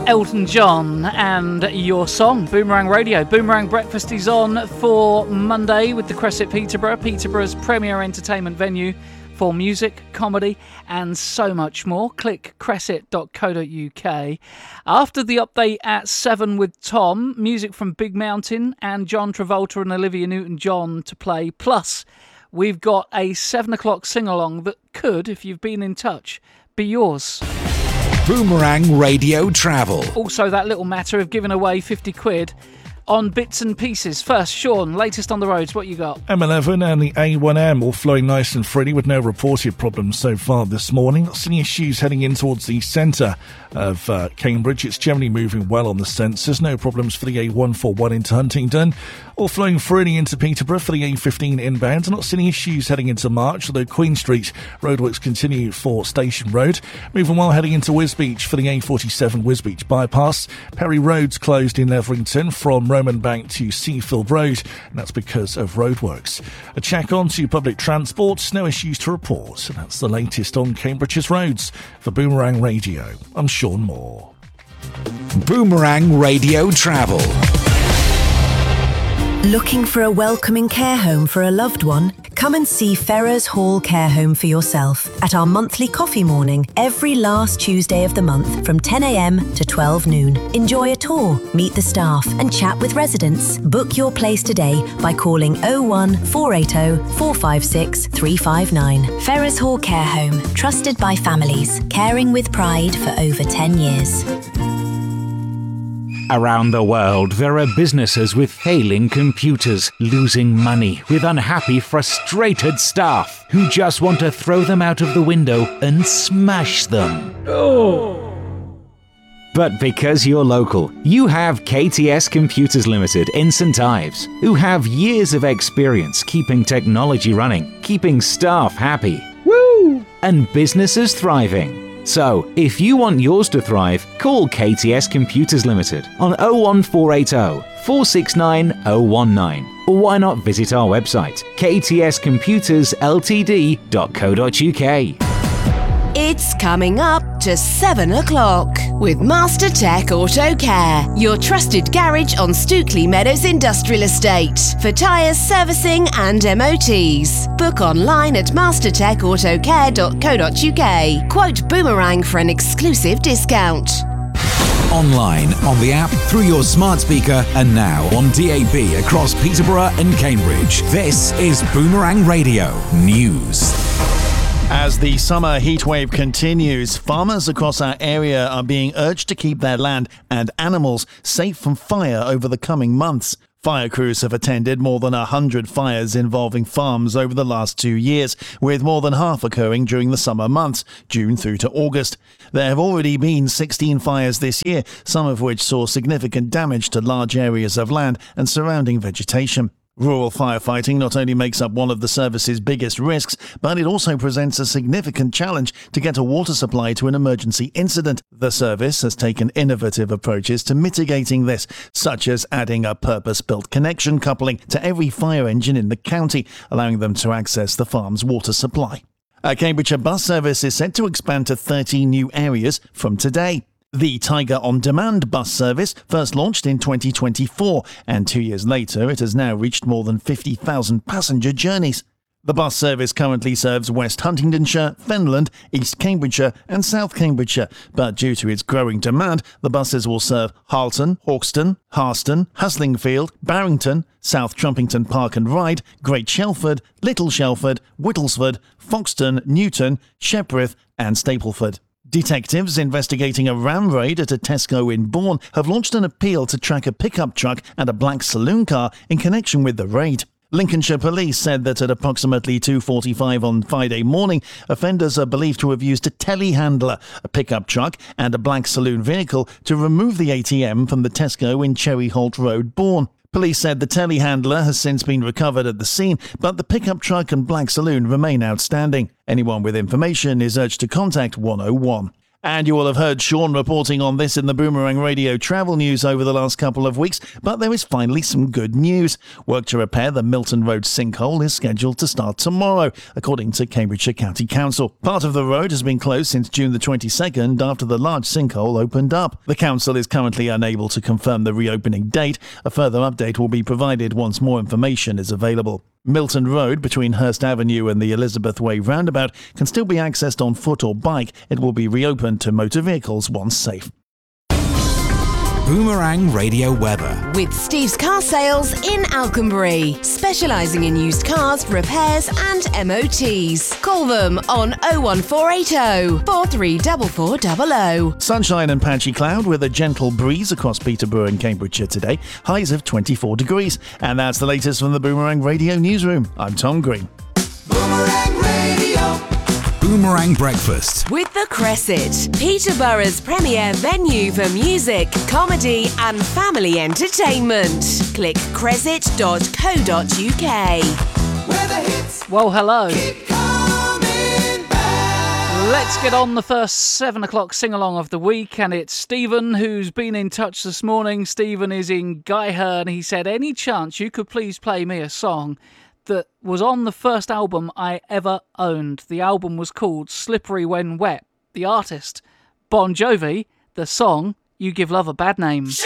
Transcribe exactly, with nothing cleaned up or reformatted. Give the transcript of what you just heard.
Elton John and Your Song, Boomerang Radio. Boomerang Breakfast is on for Monday with the Crescent Peterborough, Peterborough's premier entertainment venue for music, comedy and so much more. Click crescent dot co dot uk. After the update at seven with Tom, music from Big Mountain and John Travolta and Olivia Newton-John to play. Plus, we've got a seven o'clock sing-along that could, if you've been in touch, be yours. Boomerang Radio Travel. Also, that little matter of giving away fifty quid on bits and pieces. First, Sean, latest on the roads, what you got? M eleven and the A one M all flowing nice and freely with no reported problems so far this morning. Not seeing issues heading in towards the centre of uh, Cambridge. It's generally moving well on the sensors. No problems for the A one forty-one into Huntingdon. All flowing freely into Peterborough for the A fifteen inbound. Not seeing issues heading into March, although Queen Street roadworks continue for Station Road. Moving well heading into Wisbeach for the A forty-seven Wisbeach bypass. Perry Road's closed in Leverington from Roman Bank to Seafield Road, and that's because of roadworks. A check on to public transport, no issues to report. And that's the latest on Cambridge's roads. For Boomerang Radio, I'm Sean Moore. Boomerang Radio Travel. Looking for a welcoming care home for a loved one? Come and see Ferrers Hall Care Home for yourself at our monthly coffee morning every last Tuesday of the month from ten a.m. to twelve noon. Enjoy a tour, meet the staff and chat with residents. Book your place today by calling oh one four eight oh four five six three five nine. Ferrers Hall Care Home, trusted by families, caring with pride for over ten years. Around the world, there are businesses with failing computers, losing money, with unhappy, frustrated staff who just want to throw them out of the window and smash them. Oh. But because you're local, you have K T S Computers Limited in St Ives, who have years of experience keeping technology running, keeping staff happy, woo, and businesses thriving. So, if you want yours to thrive, call K T S Computers Limited on oh one four eight oh four six nine oh one nine. Or why not visit our website, k t s computers l t d dot co dot u k. It's coming up to seven o'clock with Master Tech Auto Care, your trusted garage on Stookley Meadows Industrial Estate for tyres, servicing and M O Ts. Book online at master tech auto care dot co dot u k. Quote Boomerang for an exclusive discount. Online, on the app, through your smart speaker, and now on D A B across Peterborough and Cambridge. This is Boomerang Radio News. As the summer heatwave continues, farmers across our area are being urged to keep their land and animals safe from fire over the coming months. Fire crews have attended more than one hundred fires involving farms over the last two years, with more than half occurring during the summer months, June through to August. There have already been sixteen fires this year, some of which saw significant damage to large areas of land and surrounding vegetation. Rural firefighting not only makes up one of the service's biggest risks, but it also presents a significant challenge to get a water supply to an emergency incident. The service has taken innovative approaches to mitigating this, such as adding a purpose-built connection coupling to every fire engine in the county, allowing them to access the farm's water supply. A Cambridgeshire bus service is set to expand to thirty new areas from today. The Tiger On Demand bus service first launched in twenty twenty-four, and two years later it has now reached more than fifty thousand passenger journeys. The bus service currently serves West Huntingdonshire, Fenland, East Cambridgeshire and South Cambridgeshire, but due to its growing demand, the buses will serve Harlton, Hawkston, Harston, Haslingfield, Barrington, South Trumpington Park and Ride, Great Shelford, Little Shelford, Whittlesford, Foxton, Newton, Shepworth and Stapleford. Detectives investigating a ram raid at a Tesco in Bourne have launched an appeal to track a pickup truck and a black saloon car in connection with the raid. Lincolnshire Police said that at approximately two forty-five on Friday morning, offenders are believed to have used a telehandler, a pickup truck and a black saloon vehicle to remove the A T M from the Tesco in Cherry Holt Road, Bourne. Police said the telehandler has since been recovered at the scene, but the pickup truck and black saloon remain outstanding. Anyone with information is urged to contact one oh one. And you will have heard Sean reporting on this in the Boomerang Radio travel news over the last couple of weeks, but there is finally some good news. Work to repair the Milton Road sinkhole is scheduled to start tomorrow, according to Cambridgeshire County Council. Part of the road has been closed since June the twenty-second after the large sinkhole opened up. The council is currently unable to confirm the reopening date. A further update will be provided once more information is available. Milton Road, between Hurst Avenue and the Elizabeth Way roundabout, can still be accessed on foot or bike. It will be reopened to motor vehicles once safe. Boomerang Radio weather. With Steve's Car Sales in Alconbury, specialising in used cars, repairs and M O Ts. Call them on oh one four eight oh, four three four four zero zero. Sunshine and patchy cloud with a gentle breeze across Peterborough and Cambridgeshire today. Highs of twenty-four degrees. And that's the latest from the Boomerang Radio newsroom. I'm Tom Green. Boomerang Radio. Boomerang Breakfast. With the Cresset, Peterborough's premier venue for music, comedy and family entertainment. Click cresset dot co dot uk. Where the hits Well, hello. keep coming back. Let's get on the first seven o'clock sing-along of the week, and it's Stephen who's been in touch this morning. Stephen is in Guyherne. He said, any chance you could please play me a song that was on the first album I ever owned. The album was called Slippery When Wet. The artist, Bon Jovi. The song, You Give Love a Bad Name. Shake